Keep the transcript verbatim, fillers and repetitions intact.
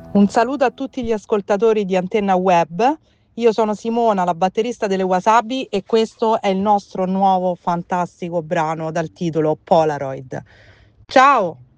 Un saluto a tutti gli ascoltatori di Antenna Web. Io sono Simona, la batterista delle Wasabi, e questo è il nostro nuovo fantastico brano dal titolo Polaroid. Ciao!